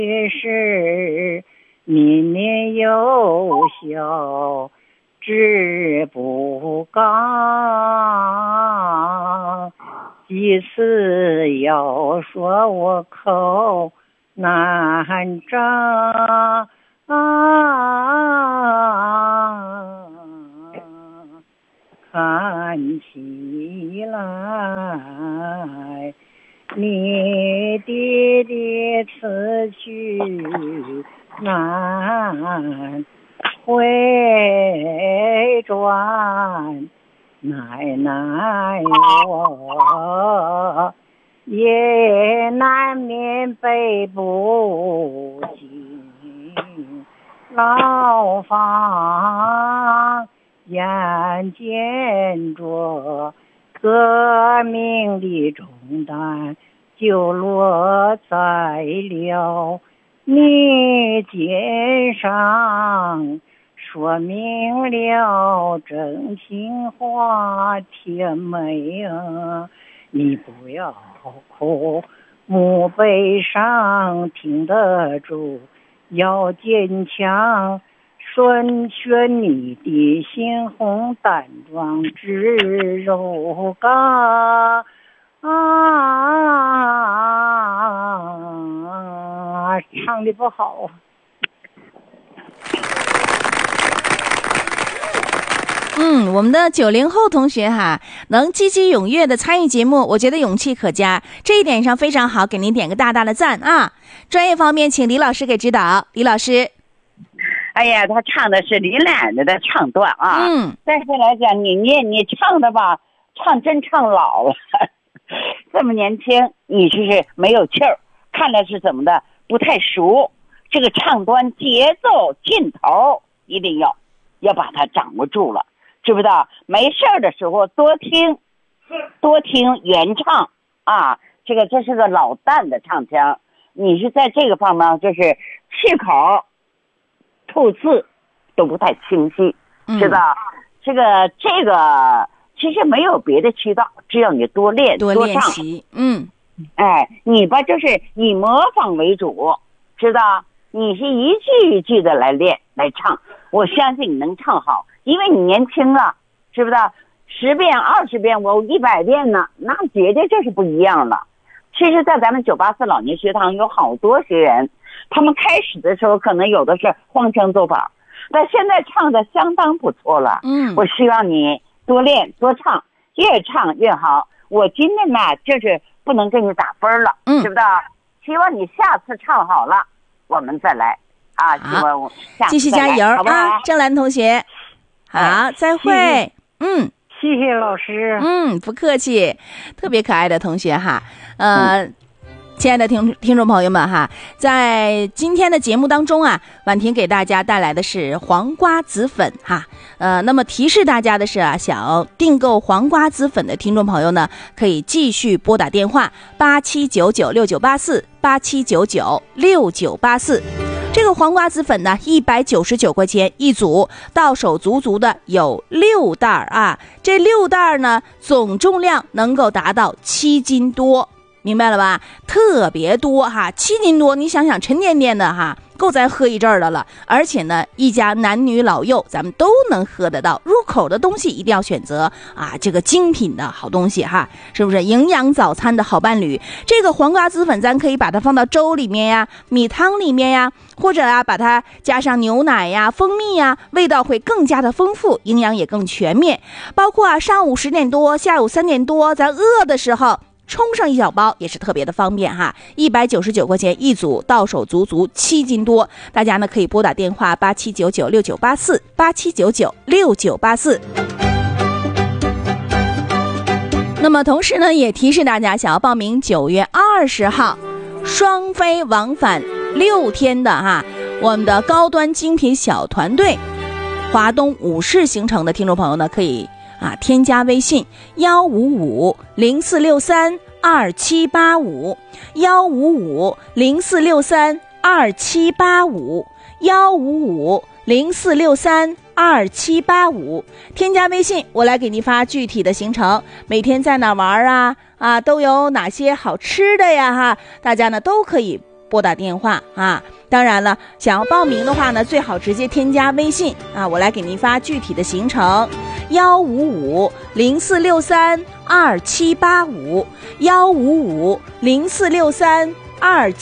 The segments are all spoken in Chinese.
是年年有效志不刚，即使要说我口难张，看起来你的词句难回转，奶奶我也难免背不进牢房，眼见着革命的重担就落在了你肩上，说明了真心话，甜美啊！你不要哭，莫悲伤，挺得住，要坚强。顺顺你的心红胆壮直柔刚唱的不好。 我们的90后同学哈，能积极踊跃的参与节目，我觉得勇气可嘉，这一点上非常好，给您点个大大的赞啊！专业方面，请李老师给指导。李老师， 哎呀，他唱的是李奶奶的唱段啊，但是来讲，你唱的吧，真唱老了，这么年轻，你是没有气儿，看来是怎么的，不太熟。这个唱段节奏劲头一定要把它掌握住了。知不知道？没事的时候多听原唱啊，这是个老旦的唱腔。你是在这个方面，就是气口、吐字都不太清晰，知道？这个其实没有别的渠道，只要你多练多唱。你吧就是以模仿为主，知道？你是一句一句的来练来唱，我相信你能唱好。因为你年轻了，知不知道？10遍、20遍，我100遍呢，那绝对这是不一样了。其实，在咱们984老年学堂有好多学员，他们开始的时候可能有的是荒腔走板，但现在唱的相当不错了。我希望你多练多唱，越唱越好。我今天呢，就是不能给你打分了，知不知道？希望你下次唱好了，我们再来啊！希望我下次继续加油啊，郑兰同学。好，再会。 谢谢老师。 不客气，特别可爱的同学哈。亲爱的听众朋友们哈，在今天的节目当中啊，婉婷给大家带来的是黄瓜子粉哈。那么提示大家的是啊，想订购黄瓜子粉的听众朋友呢，可以继续拨打电话8799698487996984。这个黄瓜子粉呢，199块钱一组，到手足足的有6袋啊。这6袋呢，总重量能够达到7斤多，明白了吧？特别多哈，7斤多，你想想沉甸甸的哈，够咱喝一阵儿的了。而且呢，一家男女老幼咱们都能喝得到，入口的东西一定要选择啊，这个精品的好东西哈，是不是？营养早餐的好伴侣。这个黄瓜子粉咱可以把它放到粥里面呀、米汤里面呀，或者啊把它加上牛奶呀、蜂蜜呀，味道会更加的丰富，营养也更全面。包括啊上午10点多、下午3点多，咱饿的时候冲上一小包也是特别的方便哈，199块钱一组，到手足足7斤多。大家呢可以拨打电话8799698487996984。那么同时呢，也提示大家，想要报名9月20号双飞往返6天的哈，我们的高端精品小团队华东5市行程的听众朋友呢，可以添加微信15504632785，15504632785，15504632785，添加微信，我来给您发具体的行程，每天在哪玩都有哪些好吃的呀哈，大家呢都可以拨打电话啊。当然了，想要报名的话呢，最好直接添加微信啊，我来给您发具体的行程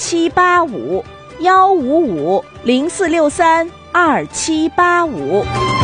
，15504632785，15504632785，15504632785。